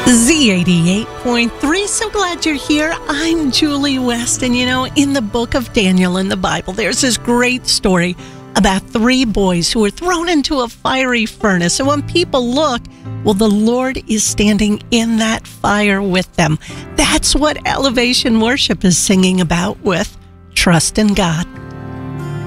Z88.3. So glad you're here. I'm Julie West. And in the book of Daniel in the Bible, there's this great story about three boys who were thrown into a fiery furnace. And when people look, well, the Lord is standing in that fire with them. That's what Elevation Worship is singing about with Trust in God.